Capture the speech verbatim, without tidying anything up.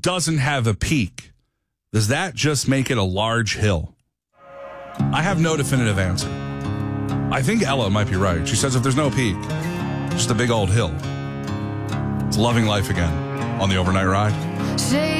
doesn't have a peak, does that just make it a large hill? I have no definitive answer. I think Ella might be right. She says if there's no peak, just a big old hill. It's loving life again on the overnight ride.